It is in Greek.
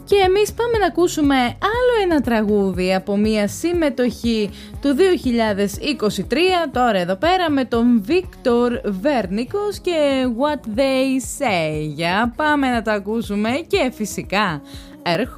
Και εμείς πάμε να ακούσουμε άλλο ένα τραγούδι από μια συμμετοχή του 2023, τώρα εδώ πέρα, με τον Βίκτορ Βέρνικος και What They Say. Για πάμε να το ακούσουμε και φυσικά έρχομαι